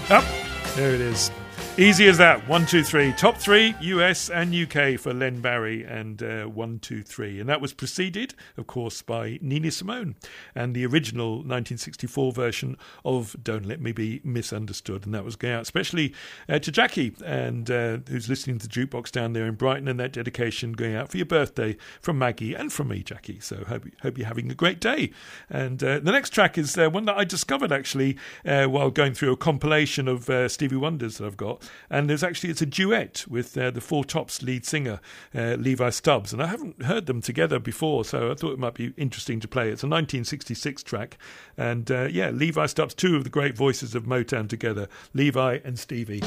Oh, there it is. Easy as that. 1, 2, 3. Top 3, US and UK for Len Barry and 1, 2, 3. And that was preceded, of course, by Nina Simone and the original 1964 version of Don't Let Me Be Misunderstood. And that was going out especially to Jackie, and who's listening to the Jukebox down there in Brighton, and that dedication going out for your birthday from Maggie and from me, Jackie. So hope you're having a great day. And the next track is one that I discovered actually while going through a compilation of Stevie Wonders that I've got. And it's a duet with the Four Tops lead singer, Levi Stubbs. And I haven't heard them together before, so I thought it might be interesting to play. It's a 1966 track. And Levi Stubbs, two of the great voices of Motown together, Levi and Stevie.